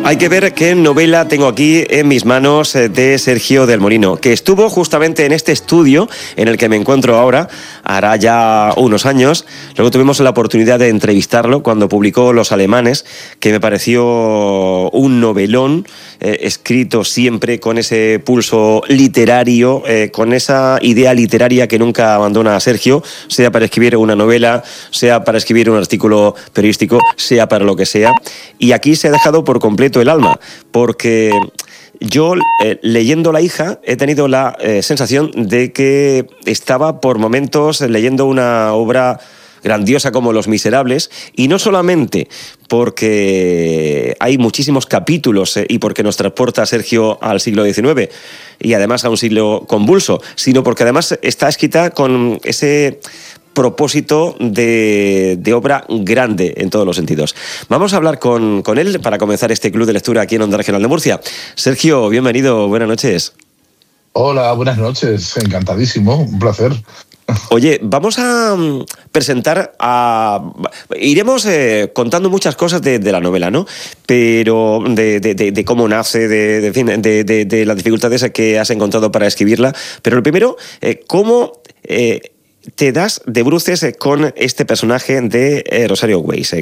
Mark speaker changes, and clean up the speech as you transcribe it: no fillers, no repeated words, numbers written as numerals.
Speaker 1: Hay que ver qué novela tengo aquí en mis manos de Sergio del Molino, que estuvo justamente en este estudio en el que me encuentro ahora, hará ya unos años. Luego tuvimos la oportunidad de entrevistarlo cuando publicó Los Alemanes, que me pareció un novelón, escrito siempre con ese pulso literario, con esa idea literaria que nunca abandona a Sergio, sea para escribir una novela, sea para escribir un artículo periodístico, sea para lo que sea. Y aquí se ha dejado por completo el alma, porque yo, leyendo La hija, he tenido la sensación de que estaba por momentos leyendo una obra grandiosa como Los Miserables, y no solamente porque hay muchísimos capítulos y porque nos transporta Sergio al siglo XIX y además a un siglo convulso, sino porque además está escrita con ese propósito de obra grande en todos los sentidos. Vamos a hablar con él para comenzar este club de lectura aquí en Onda Regional de Murcia. Sergio, bienvenido, buenas noches.
Speaker 2: Hola, buenas noches, encantadísimo, un placer.
Speaker 1: Oye, vamos a presentar iremos contando muchas cosas de la novela, ¿no? Pero de cómo nace, de las dificultades que has encontrado para escribirla. Pero lo primero, ¿cómo te das de bruces con este personaje de Rosario Weiss?